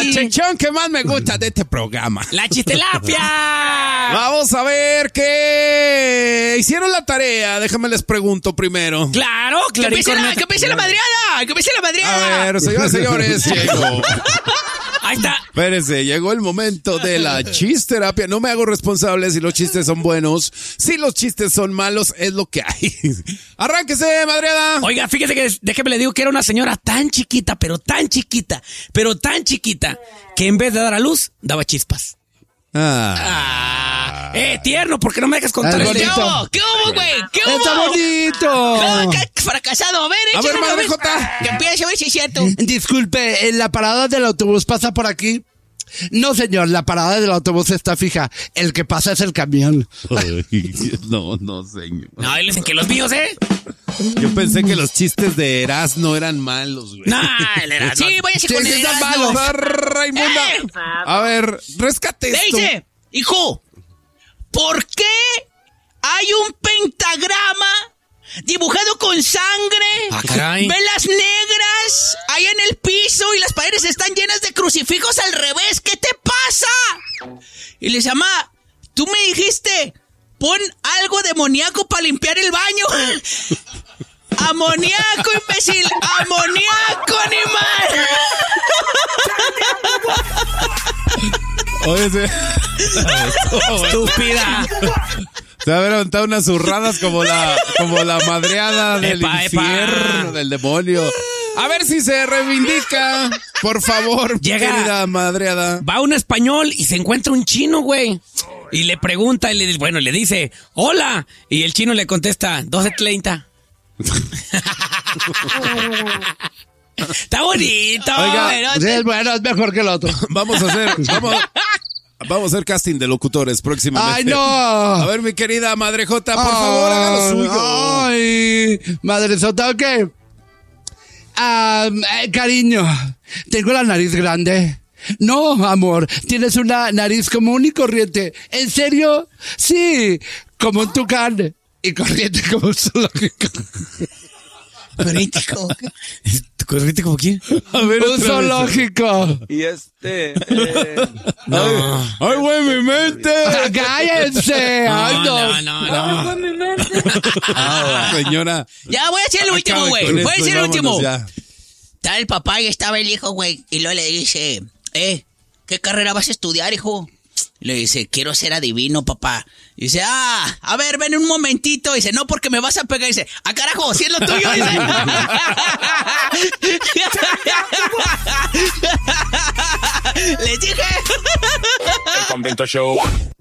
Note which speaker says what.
Speaker 1: sección que más me gusta de este programa.
Speaker 2: ¡La chistelapia!
Speaker 1: Vamos a ver qué hicieron la tarea. Déjame les pregunto primero.
Speaker 2: ¡Claro!
Speaker 3: ¡Que empiece la madreada! ¡Que empiece la madreada!
Speaker 1: A ver, señoras y señores, llegó.
Speaker 2: Ahí está.
Speaker 1: Espérense, llegó el momento de la chisterapia. No me hago responsable si los chistes son buenos. Si los chistes son malos, es lo que hay. Arránquese, madreada.
Speaker 2: Oiga, fíjese que, déjeme le digo que era una señora tan chiquita, pero tan chiquita, que en vez de dar a luz, daba chispas. Tierno, ¿por qué no me dejas contar el
Speaker 3: ¿Qué hubo, güey? ¿Qué hubo?
Speaker 4: ¡Está bonito!
Speaker 3: ¡Qué fracasado! A ver,
Speaker 1: Madre Jota.
Speaker 3: Que empiece a ver si es cierto.
Speaker 4: Disculpe, ¿en la parada del autobús pasa por aquí? No, señor, la parada del autobús está fija. El que pasa es el camión.
Speaker 1: Ay, no, señor.
Speaker 2: No, él dicen que los míos, ¿eh?
Speaker 1: Yo pensé que los chistes de Erasmo eran malos, güey.
Speaker 2: Nah, el Erasmo.
Speaker 3: Sí, váyase con el
Speaker 4: están
Speaker 3: Erasmo.
Speaker 4: malos.
Speaker 1: Raimunda. A ver, rescate
Speaker 3: Le
Speaker 1: esto.
Speaker 3: dice, hijo, ¿por qué hay un pentagrama dibujado con sangre,
Speaker 2: caray.
Speaker 3: velas negras ahí en el piso y las paredes están llenas de crucifijos al revés? ¿Qué te pasa? Y le dice, mamá, tú me dijiste, pon algo demoníaco para limpiar el baño. Amoníaco, imbécil, amoníaco, animal.
Speaker 1: Oye,
Speaker 2: Estúpida.
Speaker 1: se va a haber levantado unas zurradas como la madreada del infierno, del demonio. A ver si se reivindica, por favor, querida madreada.
Speaker 2: Va un español y se encuentra un chino, güey. Y le pregunta, y le dice, hola. Y el chino le contesta, 12:30. Está bonito.
Speaker 1: Oiga,
Speaker 4: Es mejor que el otro.
Speaker 1: Vamos a hacer casting de locutores próximamente.
Speaker 4: ¡Ay, no!
Speaker 1: A ver, mi querida Madre Jota, por favor, haga lo suyo.
Speaker 4: ¡Ay! Madre Sota, ¿o qué? Cariño, ¿tengo la nariz grande? No, amor, tienes una nariz común y corriente. ¿En serio? Sí, como un tucán. Y corriente como un zoológico.
Speaker 2: ¿Corriente como quién?
Speaker 1: A ver,
Speaker 4: Un zoológico.
Speaker 5: Y
Speaker 2: No.
Speaker 1: ¡Ay, güey, mi mente!
Speaker 4: ¡Cállense! ¡Ay, no!
Speaker 2: No.
Speaker 1: Señora.
Speaker 3: Ya voy a hacer el último,
Speaker 1: acabe
Speaker 3: güey.
Speaker 1: con
Speaker 3: Voy a
Speaker 1: esto y
Speaker 3: decir el último.
Speaker 1: vámonos ya.
Speaker 3: Estaba el papá y estaba el hijo, güey. Y luego le dice, ¿qué carrera vas a estudiar, hijo? Y le dice, quiero ser adivino, papá. Y dice, a ver, ven un momentito. Y dice, no, porque me vas a pegar. Y dice, carajo, si es lo tuyo. Dice. Les dije.
Speaker 6: El Convento Show.